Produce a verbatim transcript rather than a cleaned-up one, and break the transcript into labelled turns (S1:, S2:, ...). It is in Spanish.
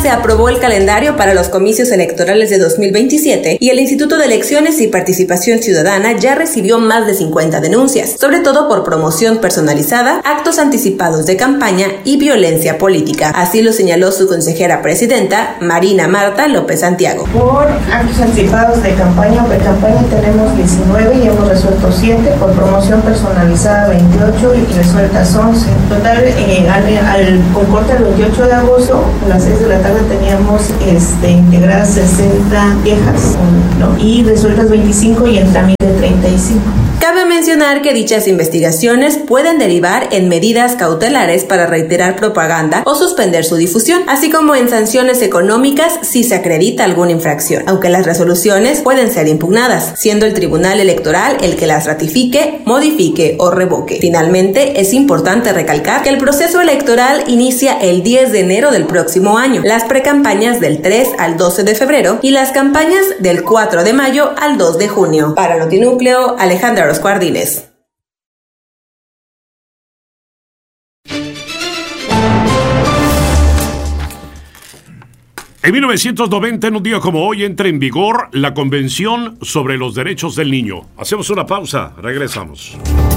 S1: se aprobó el calendario para los comicios electorales de dos mil veintisiete y el Instituto de Elecciones y Participación Ciudadana ya recibió más de cincuenta denuncias, sobre todo por promoción personalizada, actos anticipados de campaña y violencia política. Así lo señaló su consejera presidenta, Marina Marta López Santiago.
S2: Por actos anticipados de campaña o pre-campaña tenemos diecinueve y hemos resuelto siete, por promoción personalizada veintiocho y resueltas once. En total, eh, al, al, con corte el veintiocho de agosto, a las seis de la tarde teníamos este, integradas sesenta quejas, ¿no? Y resueltas veinticinco y en trámite treinta y cinco.
S1: Cabe mencionar que dichas investigaciones pueden derivar en medidas cautelares para reiterar propaganda o suspender su difusión, así como en sanciones económicas si se acredita alguna infracción, aunque las resoluciones pueden ser impugnadas, siendo el Tribunal Electoral el que las ratifique, modifique o revoque. Finalmente, es importante recalcar que el proceso electoral inicia el diez de enero del próximo año, las precampañas del tres al doce de febrero y las campañas del cuatro de mayo al dos de junio. Para Notinúcleo, Alejandra Orozco Ardiles.
S3: En mil novecientos noventa, en un día como hoy, entra en vigor la Convención sobre los Derechos del Niño. Hacemos una pausa, regresamos.